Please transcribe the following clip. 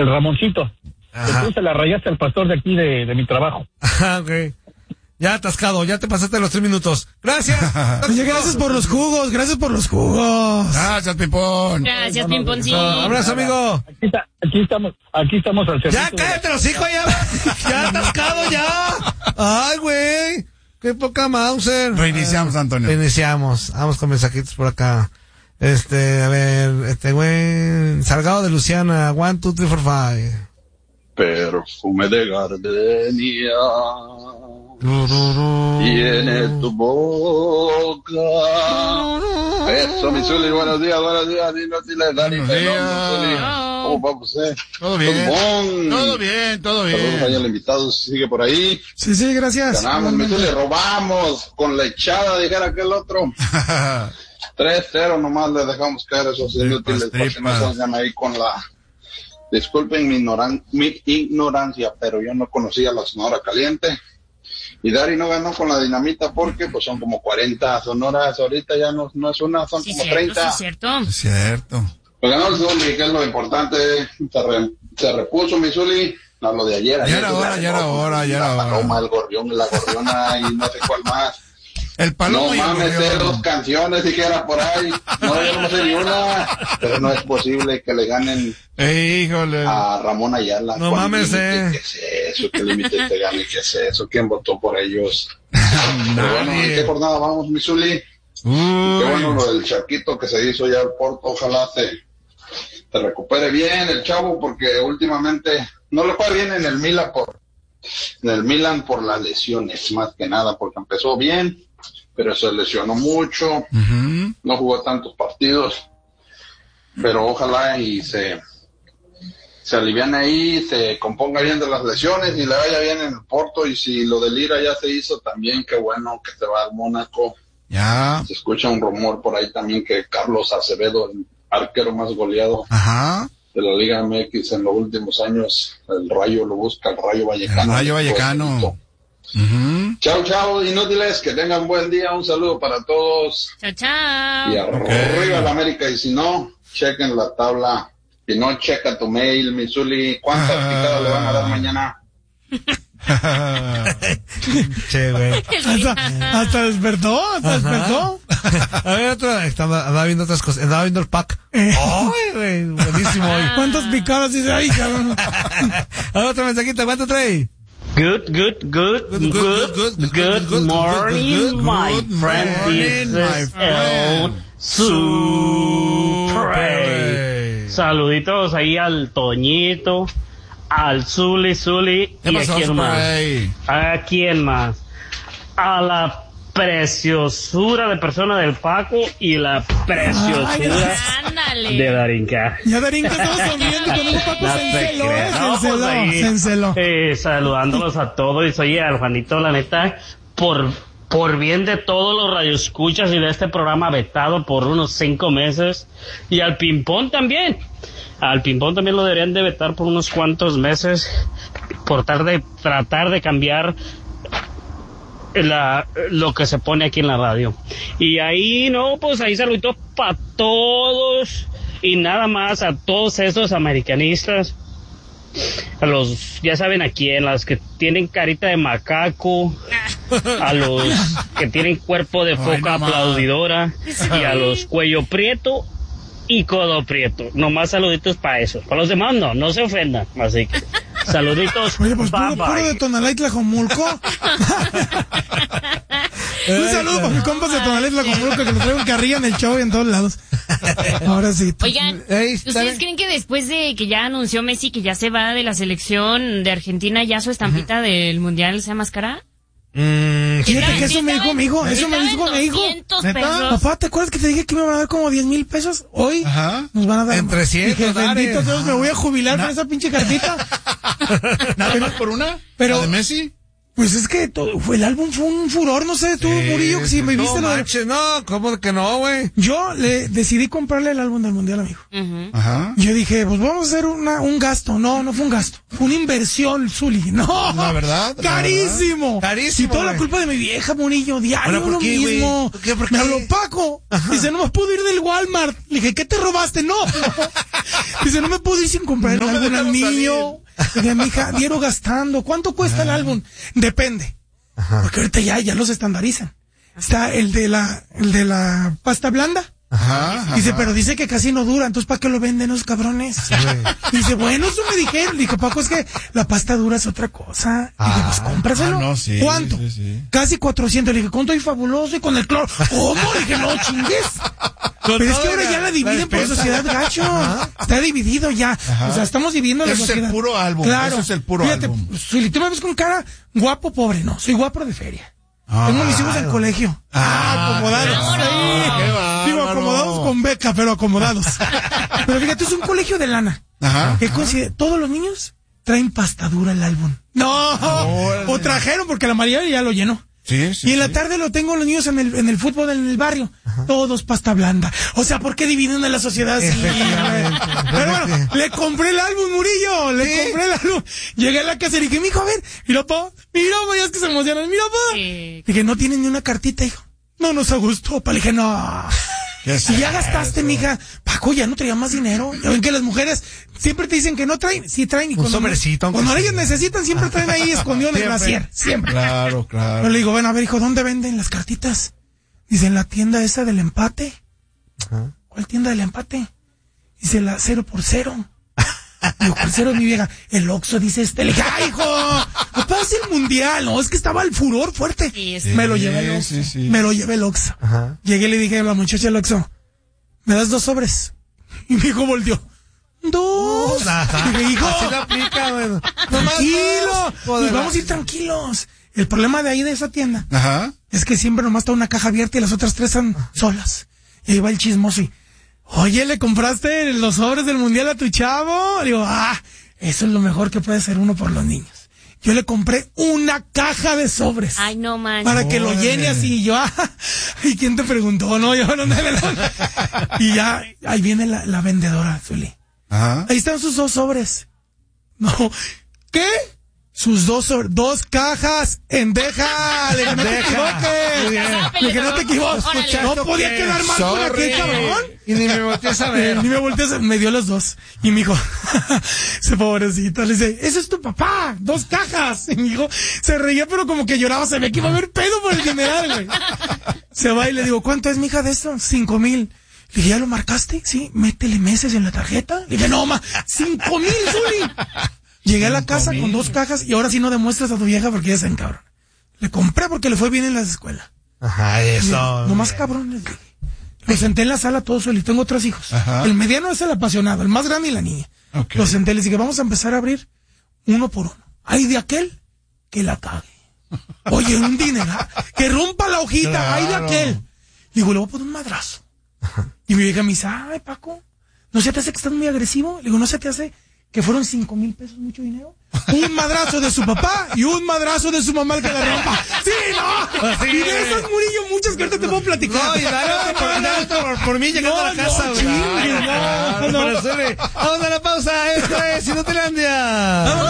el Ramoncito. Ajá. Tú se la rayaste al pastor de aquí de mi trabajo. Ok. Ya atascado, ya te pasaste los 3 minutos. Gracias. Oye, gracias por los jugos, gracias por los jugos. Gracias, Pimpón. Gracias, Pimponcito. Abrazo, amigo. Aquí estamos al servicio. Ya cállate los hijos, ya atascado, ya. Ay, güey. Qué poca Mauser. Reiniciamos, Antonio. Reiniciamos. Vamos con mensajitos por acá. A ver, güey. Salgado de Luciana. 1, 2, 3, 4, 5. Perfume de gardenia tiene tu boca. Eso, mi Zuli, buenos días, inútiles, Dani, ¿cómo va usted? Todo bien. Todo bien. Saludos ahí al invitado, sigue por ahí. Sí, gracias. Ganamos, mi Zuli, robamos con la echada, dijera aquel otro. 3-0 nomás le dejamos caer a esos inútiles, porque no se vayan ahí con la... Disculpen mi ignorancia, pero yo no conocía la Sonora Caliente. Y Dari no ganó con la Dinamita porque pues son como 40 sonoras, ahorita ya no es una, son Sí, como cierto, 30. Sí, cierto. Cierto. Pues ganó el Zuli, que es lo importante, se repuso mi Zuli a lo de ayer. Ya era hora. La paloma, el gorrión, la gorriona y no sé cuál más. El palomo no y el mames, sé gorrión. 2 canciones siquiera por ahí. No, yo no sé ni una. Pero no es posible que le ganen Híjole. a Ramón Ayala. No mames, ¿Qué es eso? ¿Qué límite te gane? ¿Qué es eso? ¿Quién votó por ellos? Pero bueno, ¿en qué jornada vamos, mi Zuli? Qué bueno lo del Chaquito que se hizo ya al Porto. Ojalá te recupere bien el chavo, porque últimamente no le fue bien en el Milan por las lesiones, más que nada, porque empezó bien, pero se lesionó mucho, no jugó tantos partidos, pero ojalá y se aliviane ahí, se componga bien de las lesiones y le vaya bien en el Porto. Y si lo del Lira ya se hizo también, qué bueno que se va al Mónaco. Ya. Se escucha un rumor por ahí también que Carlos Acevedo, el arquero más goleado de la Liga MX en los últimos años, el Rayo lo busca, el Rayo Vallecano. Chao, inútiles, que tengan buen día, un saludo para todos. Chao. Y arriba la América, y si no, chequen la tabla. Si no, checa tu mail, mi Zuli. ¿Cuántas picadas le van a dar mañana? Che, güey. Hasta despertó. A ver, andaba viendo otras cosas. Andaba viendo el pack. Ay, güey, buenísimo hoy. ¿Cuántas picadas dice ahí, cabrón? A ver, otro mensajito, ¿cuánto trae? Good morning, my friend. This is El Supre. Saluditos ahí al Toñito, al Zuli, ¿Qué y pasó, a quién más. Supre? ¿A quién más? A la preciosura de persona del Paco y la preciosura Ándale. de Darinka. Ya Darinka estamos comiendo y con un Paco se enceló. Saludándolos a todos. Y oye, al Juanito, la neta, por bien de todos los radioescuchas y de este programa vetado por unos 5 meses. Y al Pimpón también. Al Pimpón también lo deberían de vetar por unos cuantos meses. Por tratar de cambiar lo que se pone aquí en la radio. Y ahí, ahí saluditos para todos. Y nada más a todos esos americanistas. A los, ya saben a quién, las que tienen carita de macaco, a los que tienen cuerpo de foca aplaudidora, y a los cuello prieto y codo prieto. Nomás saluditos para eso. Para los demás no se ofendan. Así que, saluditos. Oye, pues bye, puro de Tonalá y Tlajomulco. Un saludo para mis compas de Tonalá y Tlajomulco, que les traigo carrilla en el show y en todos lados. Ahora sí. Oigan, ¿ustedes creen que después de que ya anunció Messi que ya se va de la selección de Argentina, ya su estampita del Mundial sea más cara? Fíjate que eso me dijo mi hijo, ¿Neta? Papá, ¿te acuerdas que te dije que me van a dar como 10,000 pesos? Hoy nos van a dar en 300. Dije, bendito Dios, me voy a jubilar con esa pinche cartita. ¿Nada más por una? Pero ¿La de Messi? Pues es que el álbum fue un furor, no sé, tú, Murillo, si me viste no lo de... manches, no, ¿cómo que no, güey? Yo decidí comprarle el álbum del Mundial, amigo. Ajá. Yo dije, pues vamos a hacer un gasto. No fue un gasto. Fue una inversión, Zuli. No. La verdad. Carísimo. Carísimo, Y toda la güey. culpa de mi vieja, Murillo. Diario Ahora, ¿por lo qué, güey? mismo. ¿Por qué? Me habló Paco. Dice, no me puedo ir del Walmart. Le dije, ¿qué te robaste? No. Dice, no me puedo ir sin comprar el No me álbum al dejaron niño. Le dije, mija, diario gastando. ¿Cuánto cuesta el álbum? Depende. Porque ahorita ya los estandarizan. Está el de la pasta blanda. Ajá. Dice, pero dice que casi no dura, entonces ¿para qué lo venden esos cabrones? Dice, bueno, eso me dijeron. Le dije, Paco, es que la pasta dura es otra cosa. Le dije, pues cómpraselo. no, sí, ¿Cuánto? sí. Casi 400. Le dije, ¿cuánto? Y fabuloso, y con el cloro. ¿Cómo? Le dije, no, chingues. Pero es que ahora ya la dividen por sociedad, gacho. Está dividido ya. O sea, estamos dividiendo la Ese es el sociedad. puro álbum, Claro. ese es el puro álbum. Si tú me ves con cara guapo, pobre, no. Soy guapo de feria. Tengo mis hijos en colegio. Acomodados. Qué Digo, bárbaro. acomodados con beca, pero acomodados. Pero fíjate, es un colegio de lana. Ajá. ¿Qué coincide? Todos los niños traen pasta dura el álbum. No, o trajeron porque la María ya lo llenó. Sí, sí. Y en la tarde lo tengo los niños en el fútbol en el barrio. Todos pasta blanda. O sea, ¿por qué dividen a la sociedad así? Pero bueno, le compré el álbum, Murillo. Le compré el álbum. Llegué a la casa y dije, mijo, a ver. Mira, pa, ya es que se emocionan. Mira, pa. Dije, no tienen ni una cartita, hijo. No nos gustó, pa. Le dije, no. Si ya gastaste, mija. Paco, ya no traía más dinero. Ya ven que las mujeres siempre te dicen que no traen. Sí traen. Y Un sobrecito. cuando ellas necesitan, siempre traen ahí escondido en el brasier. Siempre. Claro. Yo le digo, ven a ver, hijo, ¿dónde venden las cartitas? Dice, en la tienda esa del empate. ¿Cuál tienda del empate? Dice, la 0x0. Digo, ¿cuál 0 es mi vieja? El Oxxo, dice Le dije, ¡ay, hijo! Papá, es el mundial. No, es que estaba el furor fuerte. Sí, Me lo llevé el Oxxo. Sí. Me lo llevé el Oxxo. Llegué y le dije a la muchacha del Oxxo, ¿me das 2 sobres? Y mi hijo volteó. 2. Dije, hijo, Así la aplica, güey. tranquilo. Nos vamos a ir tranquilos. El problema de ahí de esa tienda Ajá. es que siempre nomás está una caja abierta y las otras 3 están solas. Y ahí va el chismoso y, oye, ¿le compraste los sobres del mundial a tu chavo? Le digo, eso es lo mejor que puede hacer uno por los niños. Yo le compré una caja de sobres. Ay, no manches. Para que lo llene así. Y yo, ¿y quién te preguntó? No, yo no. Y ya, ahí viene la vendedora, Zuli. Ajá. Ahí están sus 2 sobres. No. ¿Qué? Sus 2 cajas en deja. Le dije, no te equivoques. Le dije, no te equivoques. No podía quedar mal con aquel cabrón. Y ni me volteas a ver. Ni me volteas, me dio los 2. Y mi hijo, ese pobrecito, le dice, ese es tu papá, 2 cajas. Y mi hijo se reía, pero como que lloraba, se ve que iba a haber pedo por el general, güey. Se va y le digo, ¿cuánto es, mija, de esto? 5,000. Le dije, ¿ya lo marcaste? Sí, métele meses en la tarjeta. Le dije, no, 5,000, Zuli. Llegué a la casa con 2 cajas y ahora sí no demuestras a tu vieja porque ella se encabrona. Le compré porque le fue bien en la escuela. Ajá, eso. Nomás cabrón, les dije. Lo senté en la sala todo solo y tengo 3 hijos. Ajá. El mediano es el apasionado, el más grande y la niña. Ok. Lo senté y les dije, vamos a empezar a abrir uno por uno. Hay de aquel que la cague. Oye, un dinero, que rompa la hojita, Claro. hay de aquel. Digo, le voy a poner un madrazo. Y mi vieja me dice, ay, Paco, ¿no se te hace que estás muy agresivo? Le digo, ¿no se te hace que fueron 5,000 pesos mucho dinero? Un madrazo de su papá y un madrazo de su mamá el que la rompa. ¡Sí, no! Así Y de esas, Murillo, muchas que ahorita te puedo platicar. No, y dale por mí llegando a la casa, güey. chingues, no. Vamos a la pausa, esto es Inutilandia.